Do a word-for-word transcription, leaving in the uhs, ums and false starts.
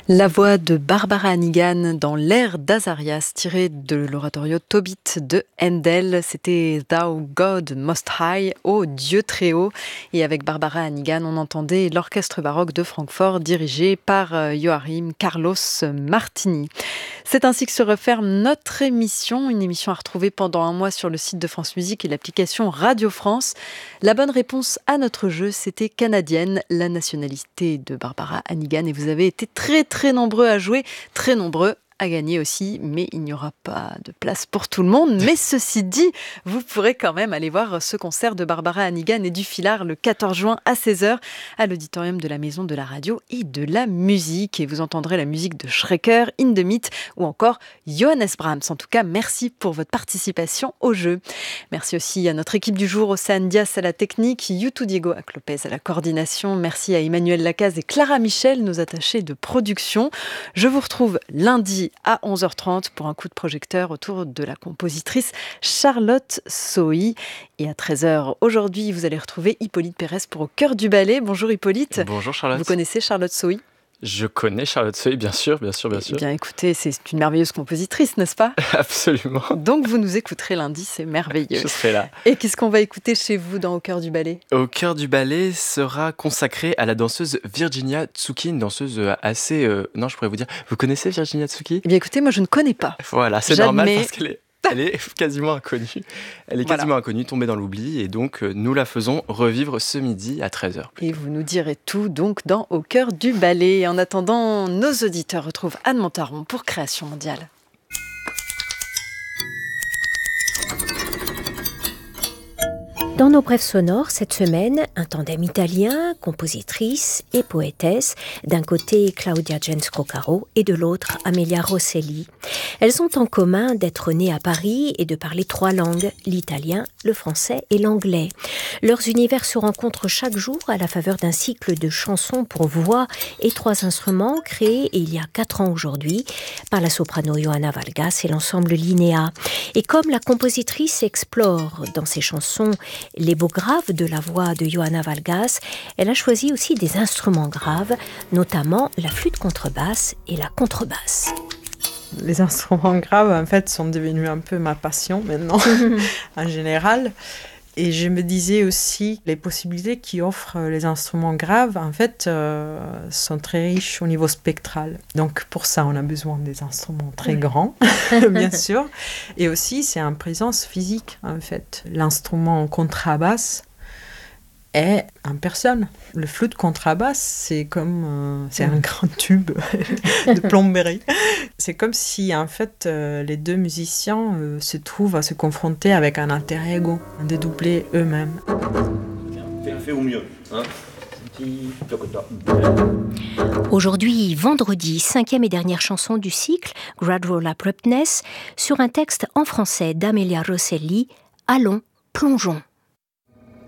La voix de Barbara Hannigan dans l'air d'Azarias, tiré de l'oratorio Tobit de Handel. C'était Thou God Most High, ô Dieu très haut. Et avec Barbara Hannigan, on entendait l'orchestre baroque de Francfort dirigé par Joachim Carlos Martini. C'est ainsi que se referme notre émission, une émission à retrouver pendant un mois sur le site de France Musique et l'application Radio France. La bonne réponse à notre jeu, c'était canadienne, la nationalité de Barbara Hannigan. Et vous avez été très très nombreux à jouer, très nombreux à gagner aussi, mais il n'y aura pas de place pour tout le monde. Mais ceci dit, vous pourrez quand même aller voir ce concert de Barbara Hannigan et du Filard le quatorze juin à seize heures à l'auditorium de la Maison de la Radio et de la Musique. Et vous entendrez la musique de Schrecker, In the Meat ou encore Johannes Brahms. En tout cas, merci pour votre participation au jeu. Merci aussi à notre équipe du jour, Océane Dias à la technique, Youtou Diego à Clopez à la coordination. Merci à Emmanuel Lacaze et Clara Michel, nos attachés de production. Je vous retrouve lundi à onze heures trente pour un coup de projecteur autour de la compositrice Charlotte Sohi. Et à treize heures aujourd'hui, vous allez retrouver Hippolyte Pérez pour Au cœur du ballet. Bonjour Hippolyte. Bonjour Charlotte. Vous connaissez Charlotte Sohi ? Je connais Charlotte Sohi, bien sûr, bien sûr, bien sûr. Eh bien écoutez, c'est une merveilleuse compositrice, n'est-ce pas ? Absolument. Donc vous nous écouterez lundi, c'est merveilleux. Je serai là. Et qu'est-ce qu'on va écouter chez vous dans Au cœur du ballet ? Au cœur du ballet sera consacré à la danseuse Virginia Tsuki, une danseuse assez... Euh, non, je pourrais vous dire, vous connaissez Virginia Tsuki ? Eh bien écoutez, moi je ne connais pas. Voilà, c'est J'admets... normal parce qu'elle est... Elle est quasiment inconnue. Elle est quasiment voilà. inconnue, tombée dans l'oubli. Et donc, nous la faisons revivre ce midi à treize heures. Et vous nous direz tout donc dans Au cœur du ballet. En attendant, nos auditeurs retrouvent Anne Montaron pour Création mondiale. Dans nos brèves sonores, cette semaine, un tandem italien, compositrice et poétesse, d'un côté Claudia Genz-Coccaro et de l'autre Amelia Rosselli. Elles ont en commun d'être nées à Paris et de parler trois langues, l'italien, le français et l'anglais. Leurs univers se rencontrent chaque jour à la faveur d'un cycle de chansons pour voix et trois instruments créés il y a quatre ans aujourd'hui par la soprano Johanna Valgas et l'ensemble Linnea. Et comme la compositrice explore dans ses chansons les beaux graves de la voix de Johanna Valgas, elle a choisi aussi des instruments graves, notamment la flûte contrebasse et la contrebasse. Les instruments graves, en fait, sont devenus un peu ma passion maintenant, en général. Et je me disais aussi, les possibilités qu'offrent les instruments graves, en fait, euh, sont très riches au niveau spectral. Donc, pour ça, on a besoin des instruments très grands, bien sûr. Et aussi, c'est en présence physique, en fait. L'instrument contrebasse est en personne. Le flûte contrebasse, c'est comme euh, c'est un grand tube de plomberie. C'est comme si en fait euh, les deux musiciens euh, se trouvent à se confronter avec un alter ego, un dédoublé eux-mêmes. Fais au mieux, hein. Aujourd'hui, vendredi, cinquième et dernière chanson du cycle, Gradual Abruptness, sur un texte en français d'Amelia Rosselli, Allons, plongeons.